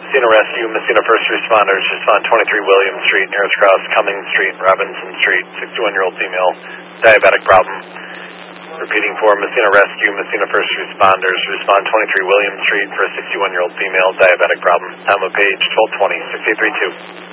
Messina Rescue, Messina First Responders, respond 23 William Street, Harris Cross, Cummings Street, Robinson Street, 61-year-old female, diabetic problem. Repeating for Messina Rescue, Messina First Responders, respond 23 William Street for a 61-year-old female, diabetic problem. Time of page 12:20, 6832.